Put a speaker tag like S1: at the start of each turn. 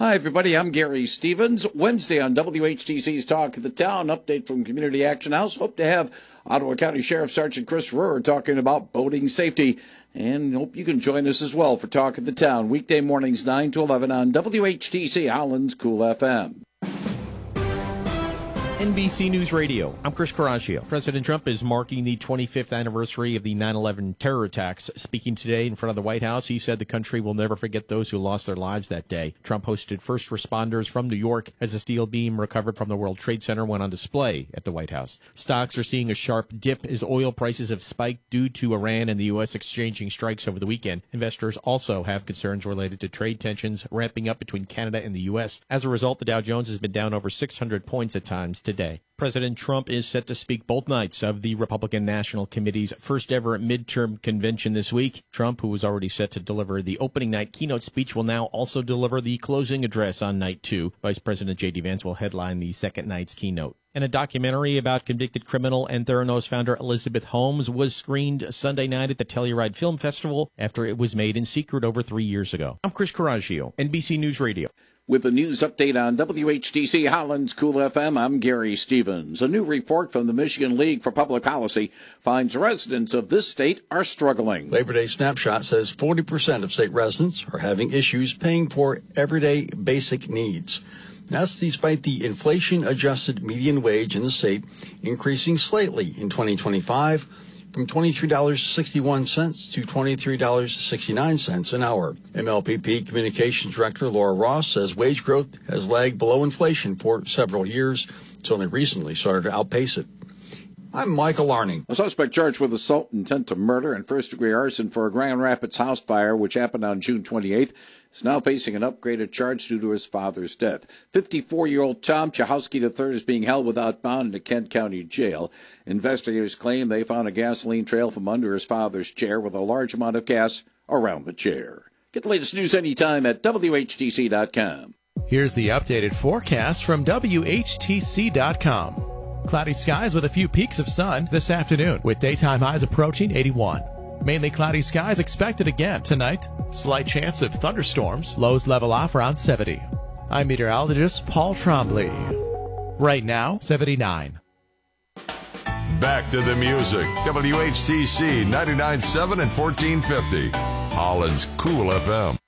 S1: Hi, everybody. I'm Gary Stevens. Wednesday on WHTC's Talk of the Town, update from Community Action House. Hope to have Ottawa County Sheriff Sergeant Chris Rohrer talking about boating safety. And hope you can join us as well for Talk of the Town, weekday mornings 9 to 11 on WHTC Holland's Cool FM.
S2: NBC News Radio. I'm Chris Coraggio. President Trump is marking the 25th anniversary of the 9/11 terror attacks. Speaking today in front of the White House, he said the country will never forget those who lost their lives that day. Trump hosted first responders from New York as a steel beam recovered from the World Trade Center went on display at the White House. Stocks are seeing a sharp dip as oil prices have spiked due to Iran and the U.S. exchanging strikes over the weekend. Investors also have concerns related to trade tensions ramping up between Canada and the U.S. As a result, the Dow Jones has been down over 600 points at times today. President Trump is set to speak both nights of the Republican National Committee's first ever midterm convention this week. Trump, who was already set to deliver the opening night keynote speech, will now also deliver the closing address on night two. Vice President J.D. Vance will headline the second night's keynote. And a documentary about convicted criminal and Theranos founder Elizabeth Holmes was screened Sunday night at the Telluride Film Festival after it was made in secret over 3 years ago. I'm Chris Coraggio, NBC News Radio.
S1: With the news update on WHTC Holland's Cool FM, I'm Gary Stevens. A new report from the Michigan League for Public Policy finds residents of this state are struggling.
S3: Labor Day Snapshot says 40% of state residents are having issues paying for everyday basic needs. That's despite the inflation-adjusted median wage in the state increasing slightly in 2025 from $23.61 to $23.69 an hour. MLPP Communications Director Laura Ross says wage growth has lagged below inflation for several years. It's only recently started to outpace it. I'm Michael Larney.
S1: A suspect charged with assault, intent to murder, and first-degree arson for a Grand Rapids house fire, which happened on June 28th, is now facing an upgraded charge due to his father's death. 54-year-old Tom Chahowski III is being held without bond in the Kent County Jail. Investigators claim they found a gasoline trail from under his father's chair with a large amount of gas around the chair. Get the latest news anytime at WHTC.com.
S4: Here's the updated forecast from WHTC.com. Cloudy skies with a few peaks of sun this afternoon, with daytime highs approaching 81. Mainly cloudy skies expected again tonight. Slight chance of thunderstorms. Lows level off around 70. I'm meteorologist Paul Trombley. Right now, 79.
S5: Back to the music. WHTC 99.7 and 1450. Holland's Cool FM.